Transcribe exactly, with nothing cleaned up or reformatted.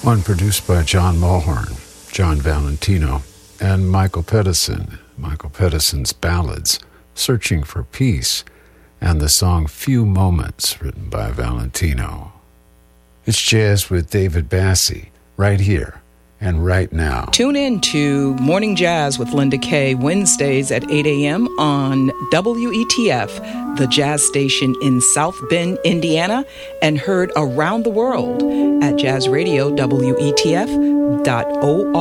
One produced by John Mulhern, John Valentino, and Michael Pedersen. Michael Pedersen's ballads, Searching for Peace, and the song Few Moments, written by Valentino. It's Jazz with David Bassie, right here and right now. Tune in to Morning Jazz with Linda Kay, Wednesdays at eight a.m. on W E T F, the jazz station in South Bend, Indiana, and heard around the world at jazz radio W E T F dot org.